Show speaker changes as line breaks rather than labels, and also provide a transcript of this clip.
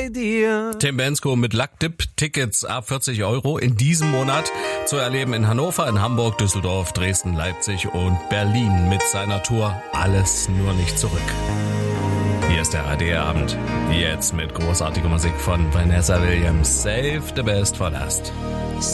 bei dir.
Tim Bendzko mit Lackdip, Tickets ab 40 € in diesem Monat zu erleben in Hannover, in Hamburg, Düsseldorf, Dresden, Leipzig und Berlin mit seiner Tour Alles nur nicht zurück. Hier ist der ARD-Abend, jetzt mit großartiger Musik von Vanessa Williams, Save the Best for Last.